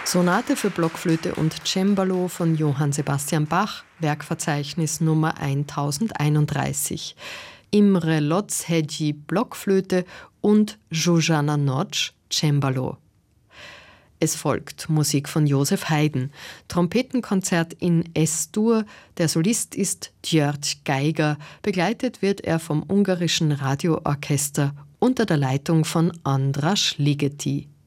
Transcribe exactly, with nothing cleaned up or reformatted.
Sonate für Blockflöte und Cembalo von Johann Sebastian Bach, Werkverzeichnis Nummer tausendeinunddreißig. Imre Lotz-Hegyi Blockflöte und Zsuzsanna Nocs Cembalo. Es folgt Musik von Joseph Haydn, Trompetenkonzert in Es-Dur. Der Solist ist György Geiger, begleitet wird er vom ungarischen Radioorchester unter der Leitung von Andras Ligeti.